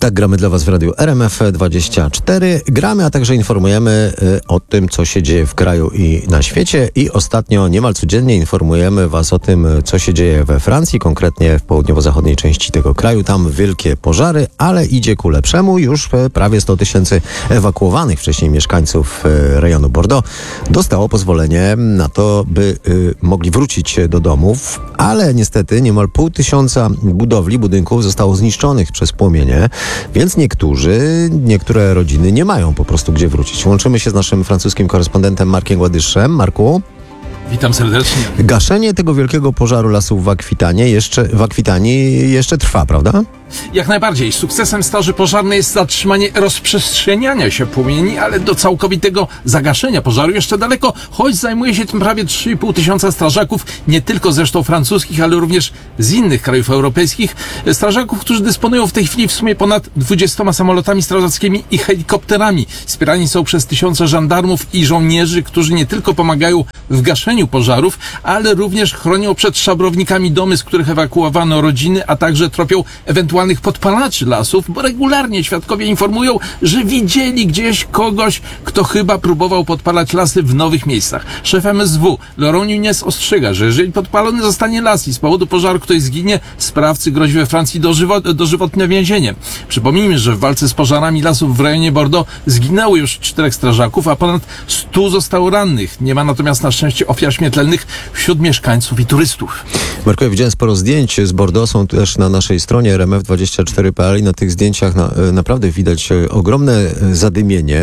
Tak, gramy dla Was w radiu RMF24. Gramy, a także informujemy o tym, co się dzieje w kraju i na świecie. I ostatnio niemal codziennie informujemy Was o tym, co się dzieje we Francji, konkretnie w południowo-zachodniej części tego kraju. Tam wielkie pożary, ale idzie ku lepszemu. Już prawie 100 000 ewakuowanych wcześniej mieszkańców rejonu Bordeaux dostało pozwolenie na to, by mogli wrócić do domów, ale niestety niemal 500 budynków zostało zniszczonych przez płomienie, więc niektóre rodziny nie mają po prostu gdzie wrócić. Łączymy się z naszym francuskim korespondentem Markiem Ładyszem. Marku? Witam serdecznie. Gaszenie tego wielkiego pożaru lasów w Akwitanii jeszcze trwa, prawda? Jak najbardziej. Sukcesem straży pożarnej jest zatrzymanie rozprzestrzeniania się płomieni, ale do całkowitego zagaszenia pożaru jeszcze daleko, choć zajmuje się tym prawie 3500 strażaków, nie tylko zresztą francuskich, ale również z innych krajów europejskich. Strażaków, którzy dysponują w tej chwili w sumie ponad 20 samolotami strażackimi i helikopterami. Wspierani są przez tysiące żandarmów i żołnierzy, którzy nie tylko pomagają w gaszeniu pożarów, ale również chronią przed szabrownikami domy, z których ewakuowano rodziny, a także tropią ewentualnych podpalaczy lasów, bo regularnie świadkowie informują, że widzieli gdzieś kogoś, kto chyba próbował podpalać lasy w nowych miejscach. Szef MSW Laurent Nunez ostrzega, że jeżeli podpalony zostanie las i z powodu pożaru ktoś zginie, sprawcy grozi we Francji dożywotnie więzienie. Przypomnijmy, że w walce z pożarami lasów w rejonie Bordeaux zginęło już 4 strażaków, a ponad 100 zostało rannych. Nie ma natomiast na szczęście ofiar śmiertelnych wśród mieszkańców i turystów. Marku, ja widziałem sporo zdjęć z Bordeaux, są też na naszej stronie rmf24.pl i na tych zdjęciach naprawdę widać ogromne zadymienie.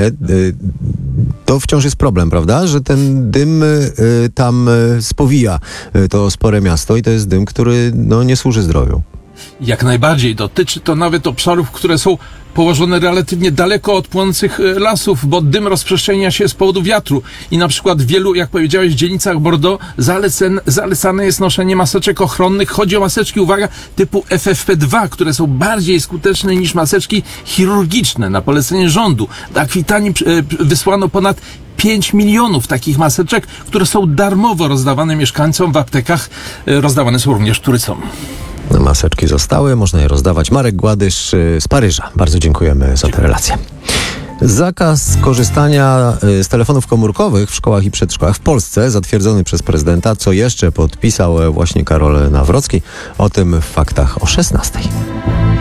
To wciąż jest problem, prawda? Że ten dym tam spowija to spore miasto i to jest dym, który nie służy zdrowiu. Jak najbardziej. Dotyczy to nawet obszarów, które są położone relatywnie daleko od płonących lasów, bo dym rozprzestrzenia się z powodu wiatru i na przykład w wielu, jak powiedziałeś, dzielnicach Bordeaux zalecane jest noszenie maseczek ochronnych. Chodzi o maseczki, uwaga, typu FFP2, które są bardziej skuteczne niż maseczki chirurgiczne. Na polecenie rządu do Akwitanii wysłano ponad 5 milionów takich maseczek, które są darmowo rozdawane mieszkańcom w aptekach. Rozdawane są również turystom. Maseczki zostały, można je rozdawać. Marek Ładysz z Paryża. Bardzo dziękujemy za tę relację. Zakaz korzystania z telefonów komórkowych w szkołach i przedszkolach w Polsce zatwierdzony przez prezydenta, co jeszcze podpisał właśnie Karol Nawrocki. O tym w faktach o 16:00.